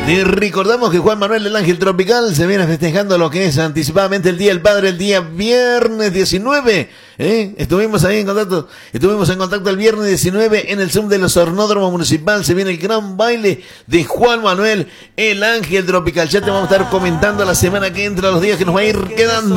Y recordamos que Juan Manuel el Ángel Tropical se viene festejando lo que es anticipadamente el Día del Padre, el día viernes 19. Estuvimos en contacto el viernes 19 en el Zoom de los Hornódromos Municipal. Se viene el gran baile de Juan Manuel el Ángel Tropical. Ya te vamos a estar comentando la semana que entra, los días que nos va a ir quedando.